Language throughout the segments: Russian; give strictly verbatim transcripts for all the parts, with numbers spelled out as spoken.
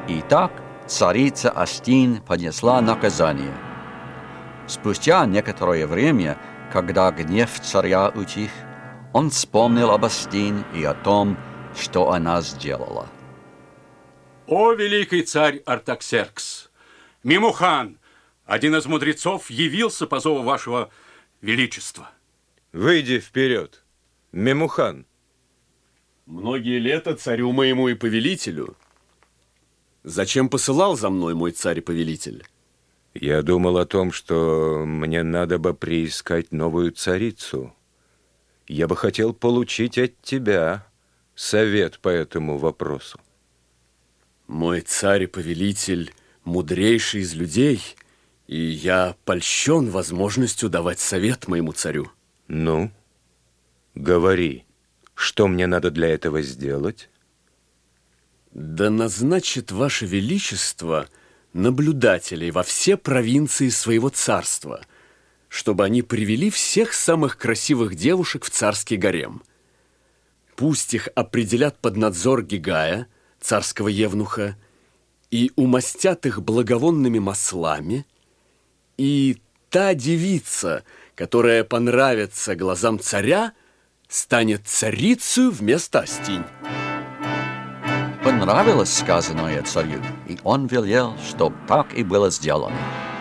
И так царица Астинь понесла наказание. Спустя некоторое время, когда гнев царя утих, он вспомнил об Астинь и о том, что она сделала. О, великий царь Артаксеркс! Мемухан, один из мудрецов, явился по зову вашего величества. Выйди вперед, Мемухан. Многие лета царю моему и повелителю. Зачем посылал за мной мой царь и повелитель? Я думал о том, что мне надо бы приискать новую царицу. Я бы хотел получить от тебя совет по этому вопросу. Мой царь и повелитель мудрейший из людей, и я польщен возможностью давать совет моему царю. Ну, говори, что мне надо для этого сделать? Да назначит ваше величество наблюдателей во все провинции своего царства, чтобы они привели всех самых красивых девушек в царский гарем. Пусть их определят под надзор Гигая, царского евнуха, и умастят их благовонными маслами, и та девица, которая понравится глазам царя, станет царицей вместо Астинь. Понравилось сказанное царю, и он велел, чтоб так и было сделано.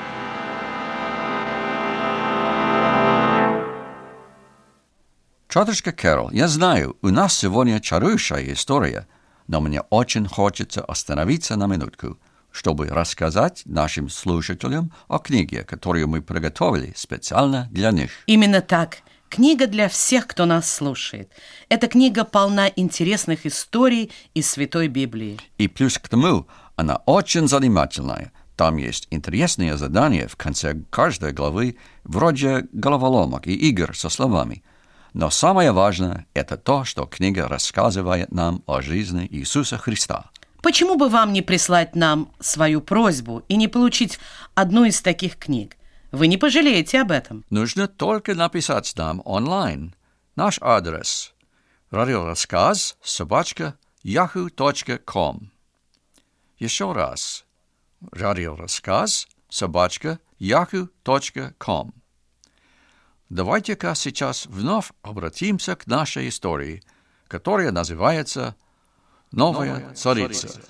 Тетушка Кэрол, я знаю, у нас сегодня чарующая история, но мне очень хочется остановиться на минутку, чтобы рассказать нашим слушателям о книге, которую мы приготовили специально для них. Именно так. Книга для всех, кто нас слушает. Эта книга полна интересных историй из Святой Библии. И плюс к тому, она очень занимательная. Там есть интересные задания в конце каждой главы, вроде головоломок и игр со словами. Но самое важное – это то, что книга рассказывает нам о жизни Иисуса Христа. Почему бы вам не прислать нам свою просьбу и не получить одну из таких книг? Вы не пожалеете об этом. Нужно только написать нам онлайн. Наш адрес – радиорассказ собака яху точка ком. Еще раз. радиорассказ собака яху точка ком. Давайте-ка сейчас вновь обратимся к нашей истории, которая называется «Новая, Новая царица». царица.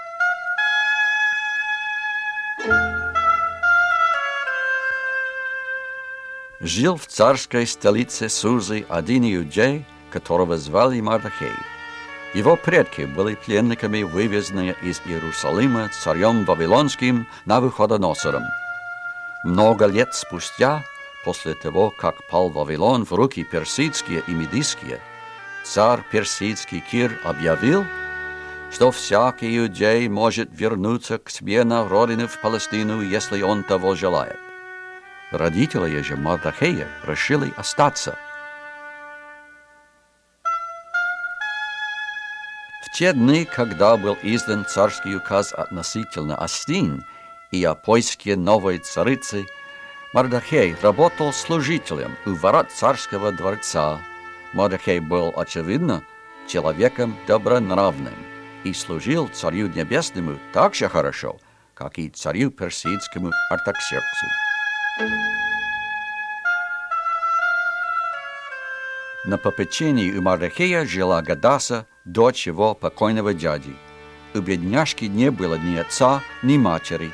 Жил в царской столице Сузы один иудей, которого звали Мардахей. Его предки были пленниками, вывезенные из Иерусалима царем Вавилонским Навуходоносором. Много лет спустя, после того, как пал Вавилон в руки персидские и медийские, царь персидский Кир объявил, что всякий иудей может вернуться к себе на родину в Палестину, если он того желает. Родители же Мардахея решили остаться. В те дни, когда был издан царский указ относительно Астинь и о поиске новой царицы, Мардахей работал служителем у ворот царского дворца. Мардахей был, очевидно, человеком добронравным и служил царю небесному так же хорошо, как и царю персидскому Артаксерксу. На попечении у Мардахея жила Гадаса, дочь его покойного дяди. У бедняжки не было ни отца, ни матери.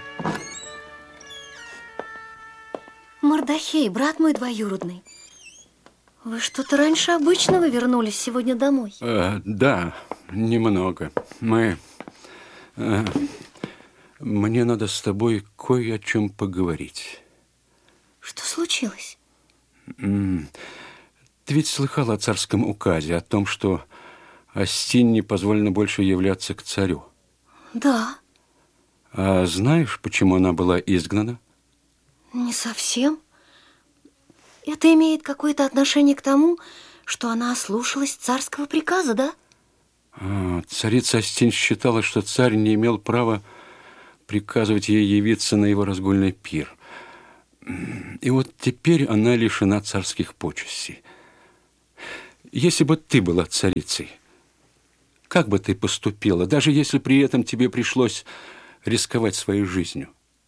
Мардахей, брат мой двоюродный, вы что-то раньше обычного вернулись сегодня домой? Э, да, немного. Мы... Э, мне надо с тобой кое о чем поговорить. Что случилось? Ты ведь слыхал о царском указе, о том, что Астинь не позволено больше являться к царю? Да. А знаешь, почему она была изгнана? Не совсем. Это имеет какое-то отношение к тому, что она ослушалась царского приказа, да? А, царица Астинь считала, что царь не имел права приказывать ей явиться на его разгульный пир. И вот теперь она лишена царских почестей. Если бы ты была царицей, Как бы ты поступила, даже если при этом тебе пришлось рисковать своей жизнью?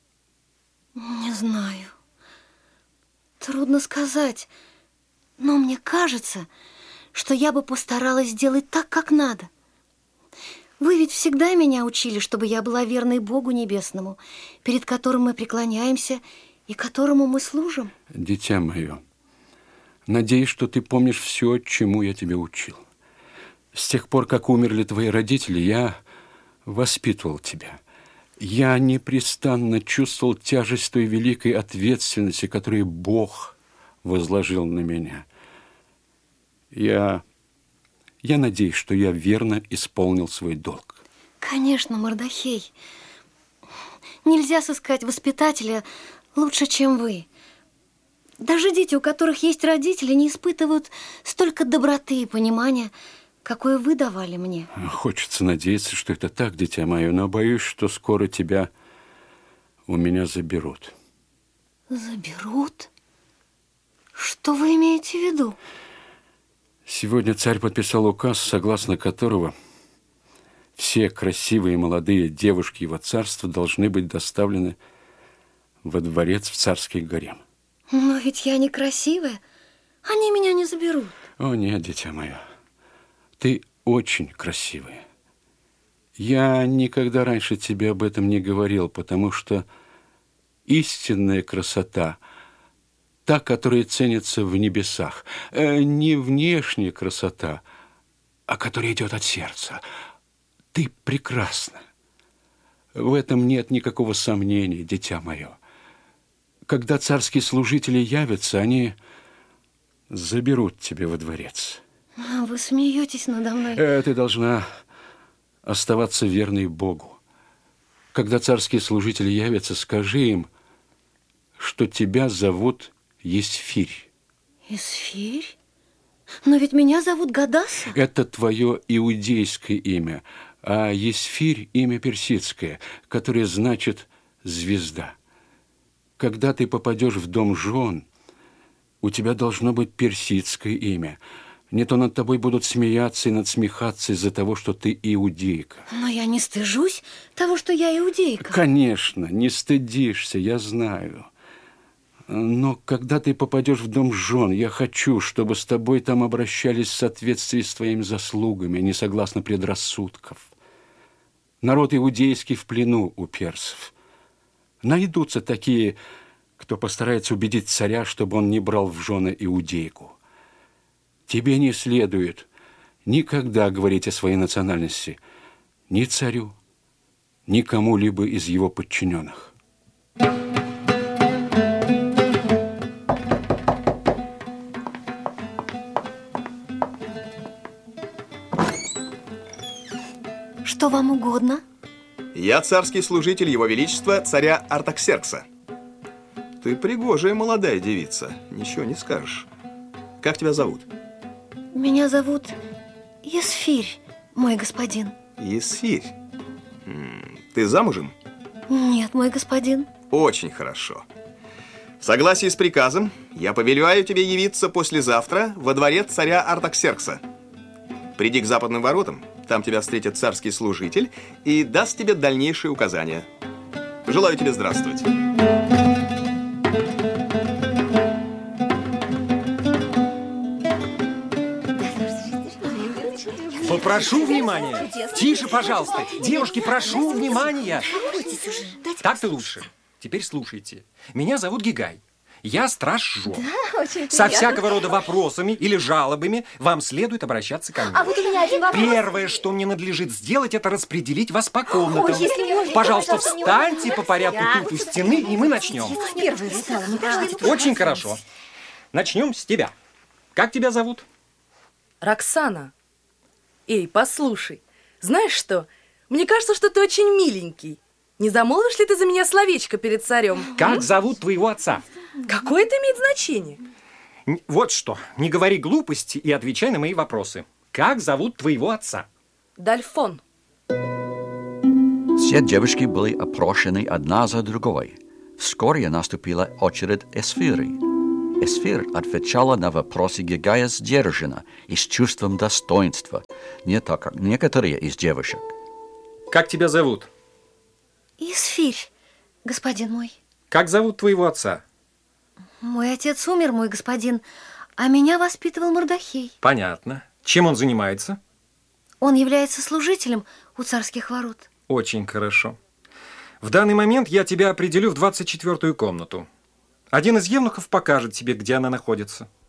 Не знаю. Трудно сказать. Но мне кажется, что я бы постаралась сделать так, как надо. Вы ведь всегда меня учили, чтобы я была верной Богу Небесному, перед которым мы преклоняемся и которому мы служим. Дитя мое, надеюсь, что ты помнишь все, чему я тебя учил. С тех пор, как умерли твои родители, я воспитывал тебя. Я непрестанно чувствовал тяжесть той великой ответственности, которую Бог возложил на меня. Я, я надеюсь, что я верно исполнил свой долг. Конечно, Мардахей. Нельзя сыскать воспитателя лучше, чем вы. Даже дети, у которых есть родители, не испытывают столько доброты и понимания, какое вы давали мне. Хочется надеяться, что это так, дитя мое, но боюсь, что скоро тебя у меня заберут. Заберут? Что вы имеете в виду? Сегодня царь подписал указ, согласно которого все красивые молодые девушки его царства должны быть доставлены во дворец в царский гарем. Но ведь я некрасивая. Они меня не заберут. О, нет, дитя мое. Ты очень красивая. Я никогда раньше тебе об этом не говорил, потому что истинная красота, та, которая ценится в небесах, э, не внешняя красота, а которая идет от сердца. Ты прекрасна. В этом нет никакого сомнения, дитя мое. Когда царские служители явятся, они заберут тебя во дворец. Вы смеетесь надо мной. Э, ты должна оставаться верной Богу. Когда царские служители явятся, скажи им, что тебя зовут Есфирь. Есфирь? Но ведь меня зовут Гадаса. Это твое иудейское имя, а Есфирь – имя персидское, которое значит «звезда». Когда ты попадешь в дом жен, у тебя должно быть персидское имя. Не то над тобой будут смеяться и надсмехаться из-за того, что ты иудейка. Но я не стыжусь того, что я иудейка. Конечно, не стыдишься, я знаю. Но когда ты попадешь в дом жен, я хочу, чтобы с тобой там обращались в соответствии с твоими заслугами, а не согласно предрассудков. Народ иудейский в плену у персов. Найдутся такие, кто постарается убедить царя, чтобы он не брал в жены иудейку. Тебе не следует никогда говорить о своей национальности ни царю, ни кому-либо из его подчиненных. Что вам угодно? Я царский служитель Его Величества, царя Артаксеркса. Ты пригожая молодая девица, ничего не скажешь. Как тебя зовут? Меня зовут Есфирь, мой господин. Есфирь. Ты замужем? Нет, мой господин. Очень хорошо. В согласии с приказом, я повелеваю тебе явиться послезавтра во дворец царя Артаксеркса. Приди к западным воротам, там тебя встретит царский служитель и даст тебе дальнейшие указания. Желаю тебе здравствовать. Попрошу внимания. Тише, пожалуйста. Девушки, прошу внимания. Так-то лучше. Теперь слушайте. Меня зовут Гигай. Я страж жен. Да, очень Со приятно. всякого рода вопросами или жалобами вам следует обращаться ко мне. А вот у меня один вопрос. Первое, что мне надлежит сделать, это распределить вас по комнатам. Ой, если можно, пожалуйста, пожалуйста, встаньте не по порядку Да. тут у стены, и мы начнем. Я первая встала, мне кажется, это Очень ужасно. хорошо. Начнем с тебя. Как тебя зовут? Роксана. Эй, послушай, знаешь что? Мне кажется, что ты очень миленький. Не замолвишь ли ты за меня словечко перед царем? Как зовут твоего отца? Какое это имеет значение? Н- Вот что, не говори глупости и отвечай на мои вопросы. Как зовут твоего отца? Дальфон. Все девушки были опрошены одна за другой. Вскоре наступила очередь Есфири. Эсфир отвечала на вопросы Гигая сдержанно и с чувством достоинства, не так, как некоторые из девушек. Как тебя зовут? Исфирь, господин мой. Как зовут твоего отца? Мой отец умер, мой господин, а меня воспитывал Мордохей. Понятно. Чем он занимается? Он является служителем у царских ворот. Очень хорошо. В данный момент я тебя определю в двадцать четвёртую комнату. Один из евнухов покажет тебе, где она находится.